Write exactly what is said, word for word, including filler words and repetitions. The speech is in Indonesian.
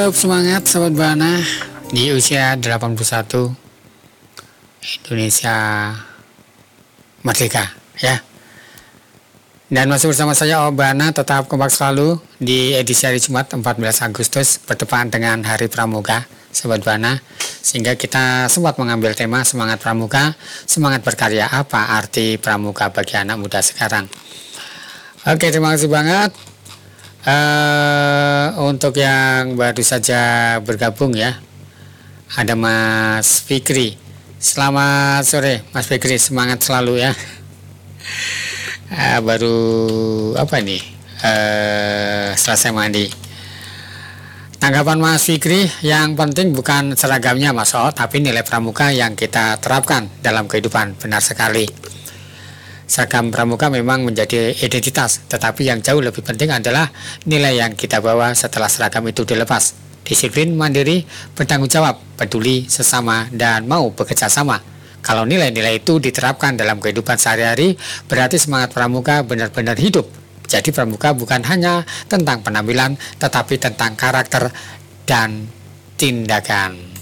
Tetap semangat Sobat Bana di usia delapan puluh satu, Indonesia merdeka ya. Dan masih bersama saya Obana, tetap kompak selalu di edisi hari Jumat empat belas Agustus bertepatan dengan Hari Pramuka Sobat Bana, sehingga kita sempat mengambil tema semangat pramuka, semangat berkarya, apa arti pramuka bagi anak muda sekarang. Oke, terima kasih banget uh, untuk yang baru saja bergabung ya. Ada Mas Fikri. Selamat sore Mas Fikri, semangat selalu ya. Uh, baru apa nih uh, selesai mandi. Tanggapan Mas Fikri, yang penting bukan seragamnya Mas O, tapi nilai pramuka yang kita terapkan dalam kehidupan. Benar sekali. Seragam pramuka memang menjadi identitas, tetapi yang jauh lebih penting adalah nilai yang kita bawa setelah seragam itu dilepas. Disiplin, mandiri, bertanggung jawab, peduli sesama, dan mau bekerja sama. Kalau nilai-nilai itu diterapkan dalam kehidupan sehari-hari, berarti semangat pramuka benar-benar hidup. Jadi pramuka bukan hanya tentang penampilan, tetapi tentang karakter dan tindakan.